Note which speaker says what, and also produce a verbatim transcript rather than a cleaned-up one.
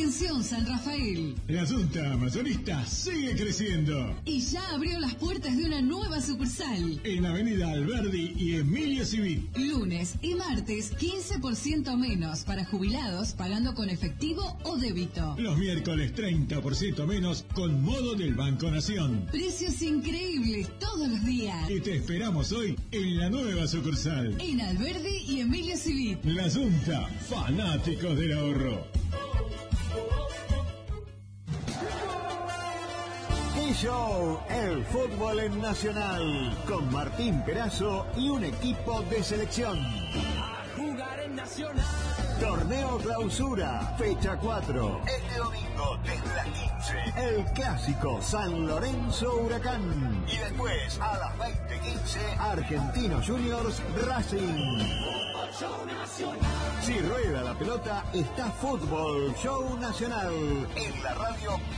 Speaker 1: Atención San Rafael.
Speaker 2: La Junta Amazonista sigue creciendo.
Speaker 1: Y ya abrió las puertas de una nueva sucursal.
Speaker 2: En Avenida Alberdi y Emilia Civit.
Speaker 1: Lunes y martes, quince por ciento menos para jubilados pagando con efectivo o débito.
Speaker 2: Los miércoles, treinta por ciento menos con modo del Banco Nación.
Speaker 1: Precios increíbles todos los días.
Speaker 2: Y te esperamos hoy en la nueva sucursal.
Speaker 1: En Alberdi y Emilia Civit.
Speaker 2: La Junta, fanáticos del ahorro.
Speaker 3: Show, el fútbol en Nacional, con Martín Perazo y un equipo de selección.
Speaker 4: A jugar en Nacional.
Speaker 3: Torneo Clausura, fecha cuatro. Este domingo desde las quince, el clásico San Lorenzo Huracán. Y después a las veinte quince, Argentinos Juniors Racing.
Speaker 4: Fútbol Show Nacional.
Speaker 3: Si rueda la pelota, está Fútbol Show Nacional en la radio